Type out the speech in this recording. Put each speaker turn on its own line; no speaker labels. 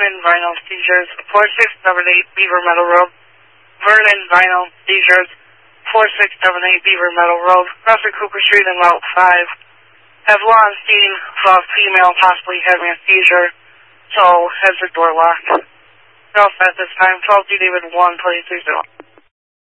Vernon Vinyl Seizures, 4678 Beaver Meadow Road. Vernon Vinyl Seizures, 4678 Beaver Meadow Road. Crossing Cooper Street and Route 5. Have Lon seen a female possibly having a seizure, so has the door locked. All set this time, 12 D David 1, please 30.